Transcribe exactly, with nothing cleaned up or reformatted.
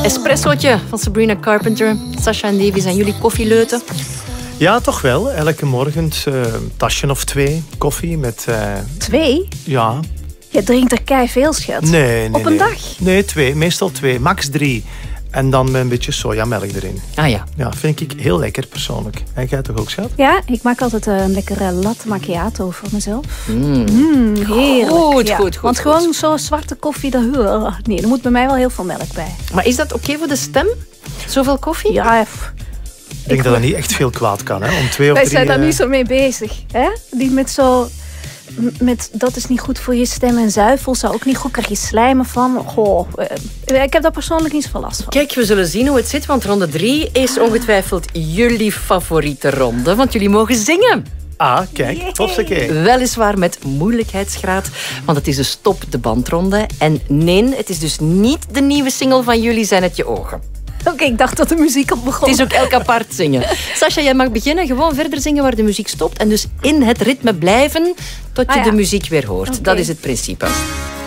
Espressootje van Sabrina Carpenter. Sasha en Davy, zijn jullie koffieleuten? Ja, toch wel. Elke morgen uh, een tasje of twee koffie met... Uh... Twee? Ja. Je drinkt er kei veel, schat. Nee, nee. Op een nee. dag? Nee, twee. Meestal twee. Max drie. En dan met een beetje sojamelk erin. Ah ja. Ja, vind ik heel lekker persoonlijk. En jij toch ook, schat? Ja, ik maak altijd een lekkere latte macchiato voor mezelf. Mm. Mm, heerlijk. Goed, ja. goed, goed. Want goed. gewoon zo'n zwarte koffie, dat... nee, er moet bij mij wel heel veel melk bij. Maar is dat oké okay voor de stem? Zoveel koffie? Ja, pff. Ik denk ik dat dat niet echt veel kwaad kan, hè? Om twee of Wij drie... zijn daar uh... niet zo mee bezig. Hè? Die met zo... Met, dat is niet goed voor je stem en zuivel zou ook niet goed, krijg je slijmen van. Goh, uh, ik heb daar persoonlijk niet zoveel last van. Kijk, we zullen zien hoe het zit, want ronde drie is ongetwijfeld jullie favoriete ronde, want jullie mogen zingen. Ah, kijk, topsakee. Weliswaar met moeilijkheidsgraad, want het is de stop de bandronde. En nee, het is dus niet de nieuwe single van Jullie zijn het je ogen. Oké, okay, ik dacht dat de muziek al begon. Het is ook elk apart zingen. Sasha, jij mag beginnen. Gewoon verder zingen waar de muziek stopt. En dus in het ritme blijven tot je ah, ja. de muziek weer hoort. Okay. Dat is het principe.